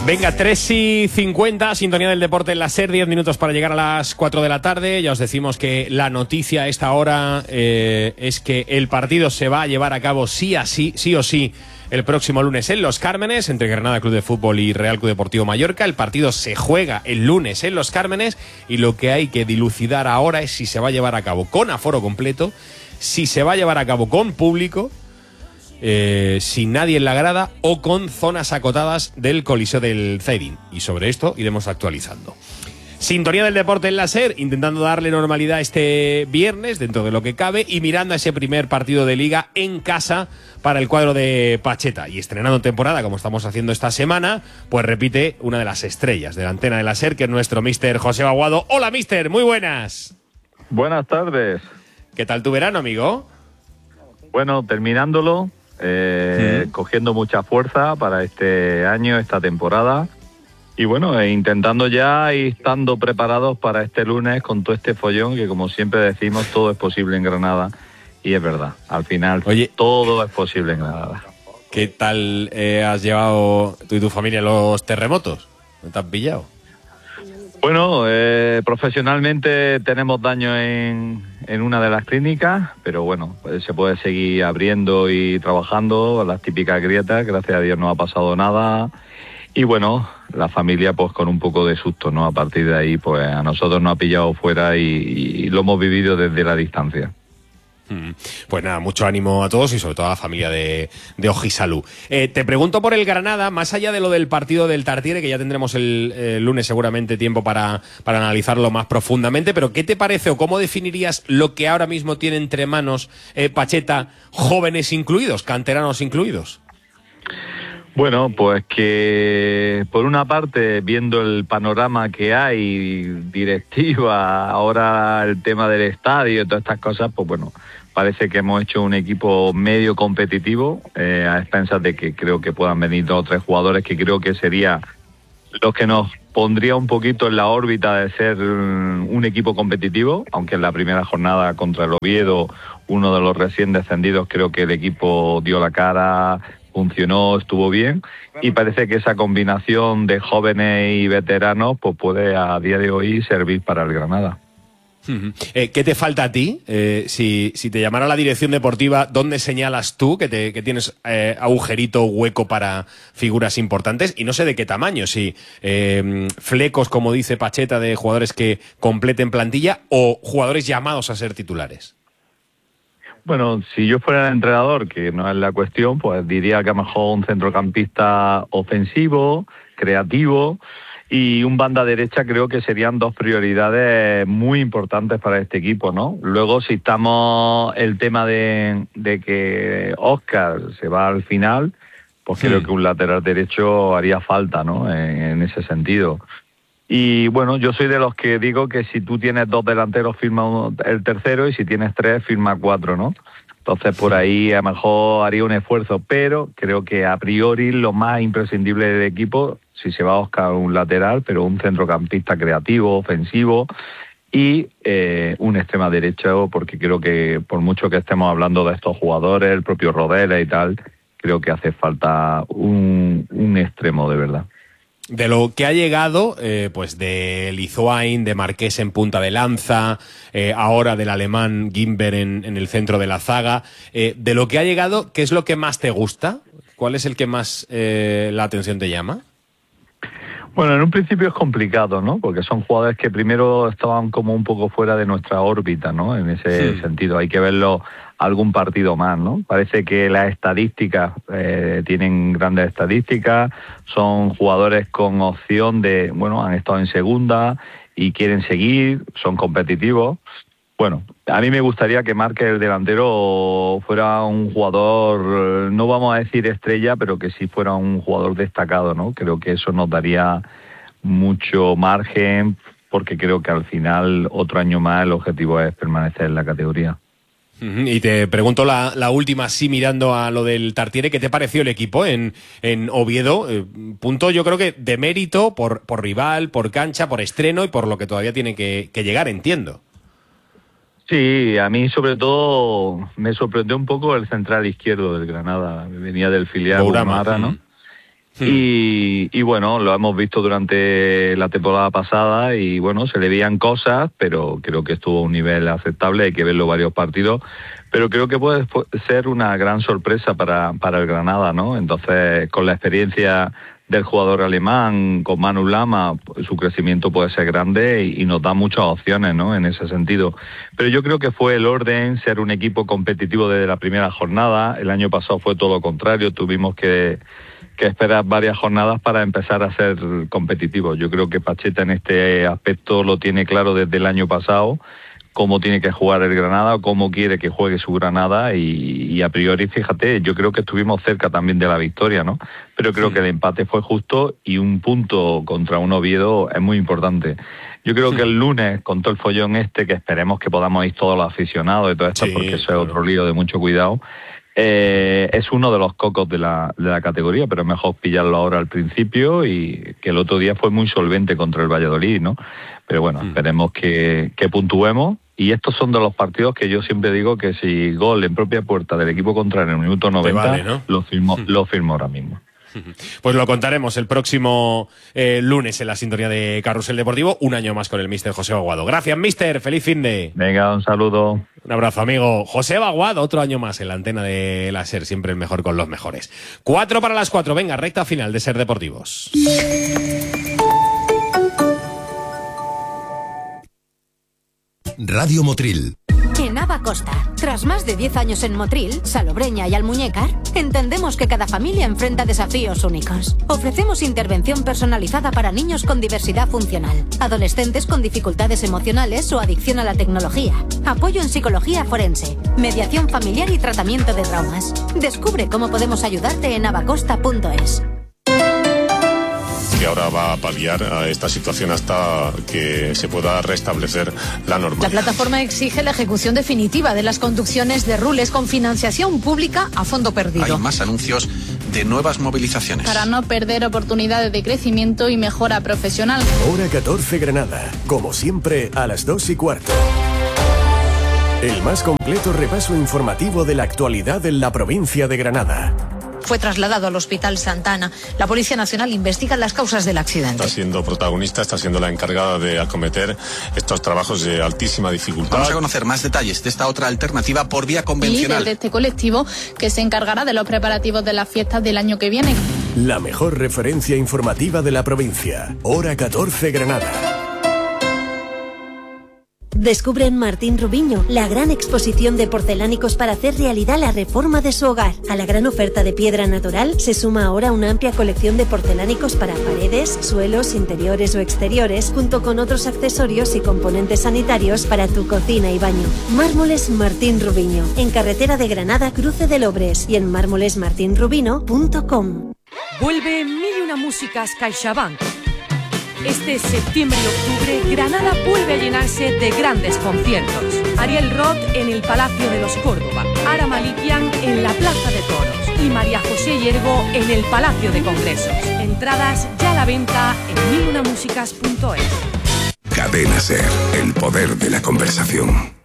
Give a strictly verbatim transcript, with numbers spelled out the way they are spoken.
Venga, tres y cincuenta, sintonía del deporte en la SER, diez minutos para llegar a las cuatro de la tarde. Ya os decimos que la noticia a esta hora eh, es que el partido se va a llevar a cabo sí, así, sí o sí el próximo lunes en Los Cármenes, entre Granada Club de Fútbol y Real Club Deportivo Mallorca. El partido se juega el lunes en Los Cármenes y lo que hay que dilucidar ahora es si se va a llevar a cabo con aforo completo, si se va a llevar a cabo con público, Eh, sin nadie en la grada o con zonas acotadas del Coliseo del Zaidín. Y sobre esto iremos actualizando. Sintonía del deporte en la SER, intentando darle normalidad este viernes dentro de lo que cabe y mirando a ese primer partido de Liga en casa para el cuadro de Pacheta. Y estrenando temporada, como estamos haciendo esta semana, pues repite una de las estrellas de la antena de la SER, que es nuestro mister José Baguado. Hola, mister, muy buenas. Buenas tardes. ¿Qué tal tu verano, amigo? Bueno, terminándolo. Eh, ¿Mm? cogiendo mucha fuerza para este año, esta temporada, y bueno, e intentando ya y estando preparados para este lunes con todo este follón que, como siempre decimos, todo es posible en Granada, y es verdad, al final Oye, todo es posible en Granada. ¿Qué tal eh, has llevado tú y tu familia los terremotos? ¿No te has pillado? Bueno, eh, profesionalmente tenemos daño en, en una de las clínicas, pero bueno, pues se puede seguir abriendo y trabajando, las típicas grietas, gracias a Dios no ha pasado nada. Y bueno, la familia pues con un poco de susto, ¿no? A partir de ahí, pues a nosotros nos ha pillado fuera y, y lo hemos vivido desde la distancia. Pues nada, mucho ánimo a todos y sobre todo a la familia de, de Ojisalú. Eh, te pregunto por el Granada, más allá de lo del partido del Tartiere, que ya tendremos el, el lunes seguramente tiempo para, para analizarlo más profundamente, pero ¿qué te parece o cómo definirías lo que ahora mismo tiene entre manos eh, Pacheta, jóvenes incluidos, canteranos incluidos? Bueno, pues que por una parte, viendo el panorama que hay, directiva, ahora el tema del estadio y todas estas cosas, pues bueno, parece que hemos hecho un equipo medio competitivo, eh, a expensas de que creo que puedan venir dos o tres jugadores que creo que sería los que nos pondría un poquito en la órbita de ser un equipo competitivo, aunque en la primera jornada contra el Oviedo, uno de los recién descendidos, creo que el equipo dio la cara, funcionó, estuvo bien, y parece que esa combinación de jóvenes y veteranos pues puede a día de hoy servir para el Granada. Uh-huh. Eh, ¿Qué te falta a ti? Eh, si, si te llamara la dirección deportiva, ¿dónde señalas tú que, te, que tienes eh, agujerito, hueco para figuras importantes? Y no sé de qué tamaño, si eh, flecos, como dice Pacheta, de jugadores que completen plantilla o jugadores llamados a ser titulares. Bueno, si yo fuera el entrenador, que no es la cuestión, pues diría que a lo mejor un centrocampista ofensivo, creativo, y un banda derecha creo que serían dos prioridades muy importantes para este equipo, ¿no? Luego, si estamos el tema de, de que Óscar se va al final, pues sí, creo que un lateral derecho haría falta, ¿no? En, en ese sentido. Y bueno, yo soy de los que digo que si tú tienes dos delanteros, firma uno, el tercero, y si tienes tres, firma cuatro, ¿no? Entonces por ahí a lo mejor haría un esfuerzo, pero creo que a priori lo más imprescindible del equipo, si se va a Óscar, un lateral, pero un centrocampista creativo, ofensivo, y eh, un extrema derecho, porque creo que por mucho que estemos hablando de estos jugadores, el propio Rodela y tal, creo que hace falta un, un extremo de verdad. De lo que ha llegado, eh, pues de Lizoain, de Marqués en punta de lanza, eh, ahora del alemán Gimber en, en el centro de la zaga, eh, de lo que ha llegado, ¿qué es lo que más te gusta? ¿Cuál es el que más eh, la atención te llama? Bueno, en un principio es complicado, ¿no? Porque son jugadores que primero estaban como un poco fuera de nuestra órbita, ¿no? En ese sí. sentido, hay que verlo algún partido más, ¿no? Parece que las estadísticas eh, tienen grandes estadísticas, son jugadores con opción de, bueno, han estado en segunda y quieren seguir, son competitivos. Bueno, a mí me gustaría que Márquez, el delantero, fuera un jugador, no vamos a decir estrella, pero que sí fuera un jugador destacado, ¿no? Creo que eso nos daría mucho margen, porque creo que al final, otro año más, el objetivo es permanecer en la categoría. Y te pregunto la, la última, sí, mirando a lo del Tartiere, ¿qué te pareció el equipo en, en Oviedo? Eh, punto, yo creo que de mérito por, por rival, por cancha, por estreno y por lo que todavía tiene que, que llegar, entiendo. Sí, a mí sobre todo me sorprendió un poco el central izquierdo del Granada, venía del filial Bourama, ¿no? Hmm. Y, y bueno, lo hemos visto durante la temporada pasada y bueno, se le veían cosas, pero creo que estuvo a un nivel aceptable, hay que verlo varios partidos, pero creo que puede ser una gran sorpresa para, para el Granada, ¿no? Entonces, con la experiencia del jugador alemán, con Manu Lama, su crecimiento puede ser grande y, y nos da muchas opciones, ¿no? En ese sentido. Pero yo creo que fue el orden, ser un equipo competitivo desde la primera jornada. El año pasado fue todo lo contrario, tuvimos que, que esperar varias jornadas para empezar a ser competitivos. Yo creo que Pacheta en este aspecto lo tiene claro desde el año pasado, cómo tiene que jugar el Granada, cómo quiere que juegue su Granada y, y a priori, fíjate, yo creo que estuvimos cerca también de la victoria, ¿no? Pero creo sí. que el empate fue justo y un punto contra un Oviedo es muy importante. Yo creo sí. que el lunes, con todo el follón este, que esperemos que podamos ir todos los aficionados y todo esto, sí, porque eso claro. es otro lío de mucho cuidado, eh, es uno de los cocos de la, de la categoría, pero es mejor pillarlo ahora al principio y que el otro día fue muy solvente contra el Valladolid, ¿no? Pero bueno, sí. esperemos que, que puntuemos. Y estos son de los partidos que yo siempre digo que si gol en propia puerta del equipo contrario en el minuto noventa, vale, ¿no? lo firmo, lo firmo ahora mismo. Pues lo contaremos el próximo eh, lunes en la sintonía de Carrusel Deportivo, un año más con el míster José Baguado. Gracias, míster, feliz finde. Venga, un saludo. Un abrazo, amigo. José Baguado, otro año más en la antena de la SER, siempre el mejor con los mejores. Cuatro para las cuatro, venga, recta final de SER Deportivos. Radio Motril. En Ava Costa, tras más de diez años en Motril, Salobreña y Almuñécar, entendemos que cada familia enfrenta desafíos únicos. Ofrecemos intervención personalizada para niños con diversidad funcional, adolescentes con dificultades emocionales o adicción a la tecnología, apoyo en psicología forense, mediación familiar y tratamiento de traumas. Descubre cómo podemos ayudarte en avacosta punto es. Que ahora va a paliar a esta situación hasta que se pueda restablecer la normalidad. La plataforma exige la ejecución definitiva de las conducciones de Rules con financiación pública a fondo perdido. Hay más anuncios de nuevas movilizaciones. Para no perder oportunidades de crecimiento y mejora profesional. Hora catorce Granada, como siempre a las dos y cuarto. El más completo repaso informativo de la actualidad en la provincia de Granada. Fue trasladado al Hospital Santana. La Policía Nacional investiga las causas del accidente. Está siendo protagonista, está siendo la encargada de acometer estos trabajos de altísima dificultad. Vamos a conocer más detalles de esta otra alternativa por vía convencional. Y de este colectivo que se encargará de los preparativos de las fiestas del año que viene. La mejor referencia informativa de la provincia. Hora catorce Granada. Descubre en Martín Rubiño la gran exposición de porcelánicos para hacer realidad la reforma de su hogar. A la gran oferta de piedra natural se suma ahora una amplia colección de porcelánicos para paredes, suelos, interiores o exteriores, junto con otros accesorios y componentes sanitarios para tu cocina y baño. Mármoles Martín Rubiño, en carretera de Granada, cruce de Lobres, y en mármoles martin rubino punto com. Vuelve Mil y una Músicas CaixaBank. Este septiembre y octubre, Granada vuelve a llenarse de grandes conciertos. Ariel Roth en el Palacio de los Córdoba, Ara Malikian en la Plaza de Toros y María José Hiergo en el Palacio de Congresos. Entradas ya a la venta en mil una músicas punto es. Cadena SER, el poder de la conversación.